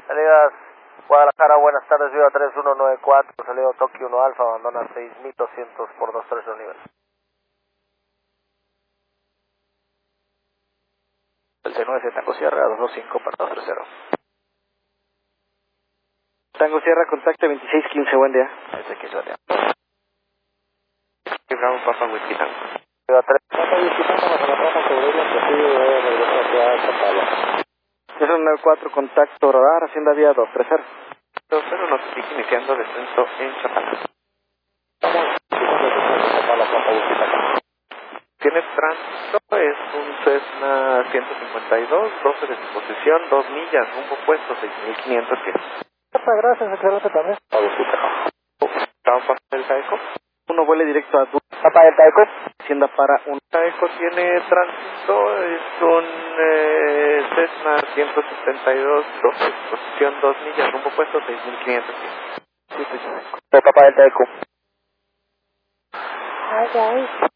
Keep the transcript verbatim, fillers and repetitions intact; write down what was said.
Salidas Guadalajara, buenas tardes, Viva tres uno nueve cuatro, salido Tokio uno Alfa, abandona seis mil doscientos por dos tres nivel. El C nueve Tango Sierra, dos dos cinco para dos tres cero. Tango Sierra, contacte veintiséis quince, buen día. veintiséis quince, buen día. Bravo, Papa Whisky Tango. Viva tres. Papa Whisky Tango, bajo la plaza Cobreros, que sigue de regreso hacia Chapala. tres uno nueve cuatro, contacto radar, Hacienda Vía dos tres cero. dos cero, nos sigue iniciando descenso en Chapala. Estamos en Chapala, Papa Whisky Tango. Tienes tránsito, es un Cessna ciento cincuenta y dos, doce de disposición, dos millas, rumbo puesto, seis mil quinientos pies. Gracias, excelente también. Papa Whisky Tango. ¿Estamos para el Taeco? Uno vuele directo a Du. Papa del Taeco. Hacienda para un Taeco, tiene tránsito, es un eh, Cessna ciento setenta y dos, doce de disposición, dos millas, rumbo puesto, seis mil quinientos pies. Papa del Taeco. Ay, ay.